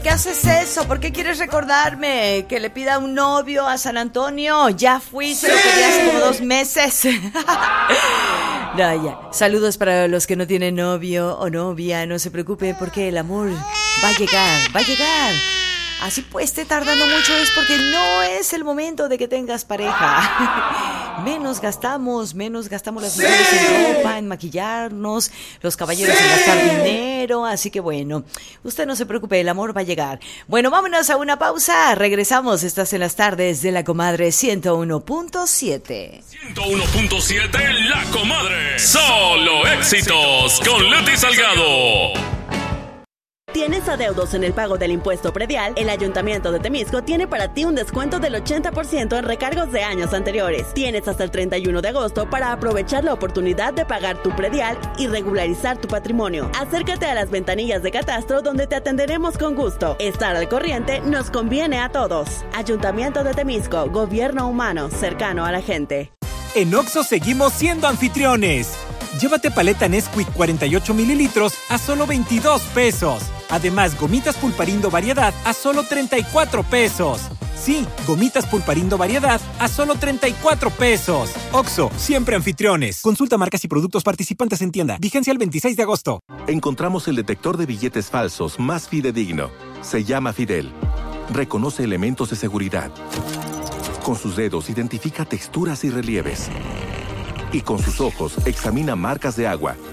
qué haces eso? ¿Por qué quieres recordarme que le pida un novio a San Antonio? Ya fui, se lo pedí hace como 2 meses. No, ya. Saludos para los que no tienen novio o novia. No se preocupe porque el amor va a llegar, va a llegar. Así pues esté tardando mucho es porque no es el momento de que tengas pareja. Menos gastamos las mujeres en ropa, en maquillarnos, los caballeros en gastar dinero. Así que bueno, usted no se preocupe, el amor va a llegar. Bueno, vámonos a una pausa. Regresamos, estás en las tardes de La Comadre 101.7. 101.7 La Comadre. Solo éxitos con Leti Salgado. ¿Tienes adeudos en el pago del impuesto predial? El Ayuntamiento de Temisco tiene para ti un descuento del 80% en recargos de años anteriores. Tienes hasta el 31 de agosto para aprovechar la oportunidad de pagar tu predial y regularizar tu patrimonio. Acércate a las ventanillas de catastro donde te atenderemos con gusto. Estar al corriente nos conviene a todos. Ayuntamiento de Temisco, gobierno humano, cercano a la gente. En Oxxo seguimos siendo anfitriones. Llévate paleta Nesquik 48 mililitros a solo 22 pesos. Además, gomitas Pulparindo Variedad a solo 34 pesos. Sí, gomitas Pulparindo Variedad a solo 34 pesos. Oxxo, siempre anfitriones. Consulta marcas y productos participantes en tienda. Vigencia el 26 de agosto. Encontramos el detector de billetes falsos más fidedigno. Se llama Fidel. Reconoce elementos de seguridad. Con sus dedos identifica texturas y relieves. Y con sus ojos examina marcas de agua,